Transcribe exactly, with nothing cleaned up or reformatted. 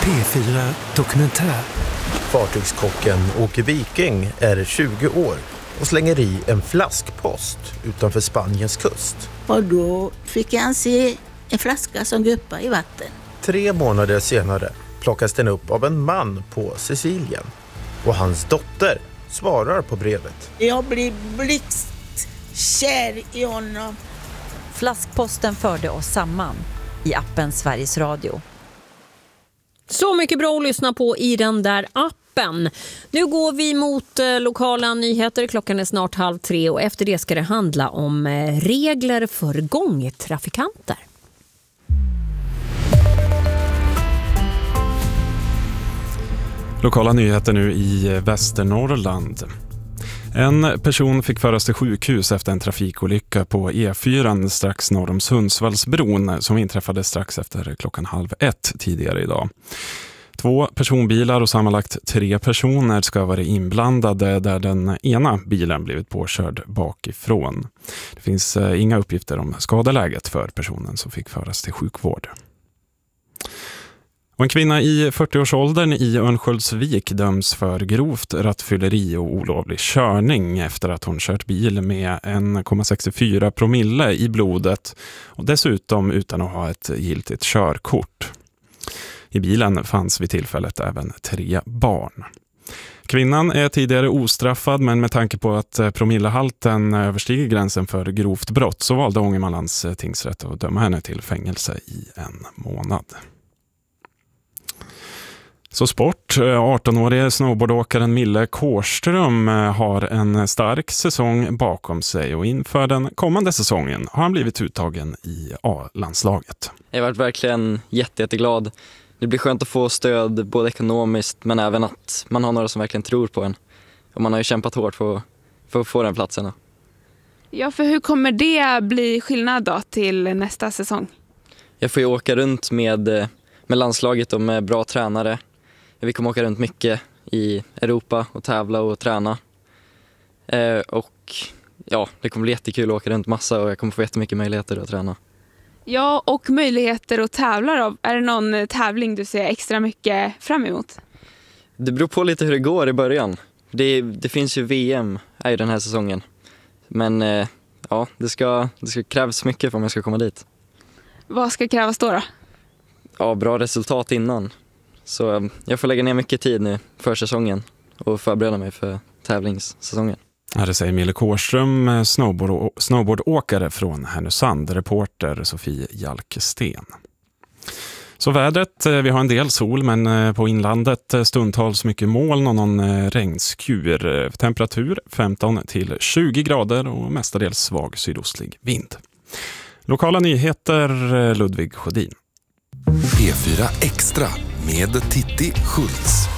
P fyra Dokumentär. Fartygskocken Åke Viking är tjugo år och slänger i en flaskpost utanför Spaniens kust. Och då fick han se en flaska som guppade i vatten. Tre månader senare plockas den upp av en man på Sicilien. Och hans dotter svarar på brevet. Jag blir blixtkär i honom. Flaskposten förde oss samman i appen Sveriges Radio. Så mycket bra att lyssna på i den där appen. Nu går vi mot eh, lokala nyheter. Klockan är snart halv tre och efter det ska det handla om eh, regler för gångtrafikanter. Lokala nyheter nu i Västernorrland. En person fick föras till sjukhus efter en trafikolycka på E fyra strax norr om Sundsvallsbron som inträffade strax efter klockan halv ett tidigare idag. Två personbilar och sammanlagt tre personer ska ha varit inblandade där den ena bilen blivit påkörd bakifrån. Det finns inga uppgifter om skadeläget för personen som fick föras till sjukvård. Och en kvinna i fyrtioårsåldern i Örnsköldsvik döms för grovt rattfylleri och olovlig körning efter att hon kört bil med en komma sextiofyra promille i blodet och dessutom utan att ha ett giltigt körkort. I bilen fanns vid tillfället även tre barn. Kvinnan är tidigare ostraffad men med tanke på att promillehalten överstiger gränsen för grovt brott så valde Ångermanlands tingsrätt att döma henne till fängelse i en månad. Så sport. arton-årige snowboardåkaren Mille Kårström har en stark säsong bakom sig och inför den kommande säsongen har han blivit uttagen i A-landslaget. Jag har varit verkligen jätte, jätteglad. Det blir skönt att få stöd både ekonomiskt men även att man har några som verkligen tror på en. Och man har ju kämpat hårt för, för att få den platsen. Ja, för hur kommer det bli skillnad då till nästa säsong? Jag får ju åka runt med, med landslaget och med bra tränare. Vi kommer åka runt mycket i Europa och tävla och träna. Eh, och ja, det kommer bli jättekul att åka runt massa och jag kommer få jättemycket möjligheter att träna. Ja, och möjligheter att tävla då. Är det någon tävling du ser extra mycket fram emot? Det beror på lite hur det går i början. Det, det finns ju V M är ju den här säsongen. Men eh, ja, det ska, det ska krävas mycket för om jag ska komma dit. Vad ska krävas då då? Ja, bra resultat innan. Så jag får lägga ner mycket tid nu för säsongen och förbereda mig för tävlingssäsongen. Här säger Mille Kårström, snowboard, snowboardåkare från Härnösand, reporter Sofie Jalkesten. Så vädret, vi har en del sol men på inlandet stundtals mycket moln och någon regnskur. Temperatur femton till tjugo grader och mestadels svag sydostlig vind. Lokala nyheter, Ludvig Sjödin. P fyra Extra med Titti Schultz.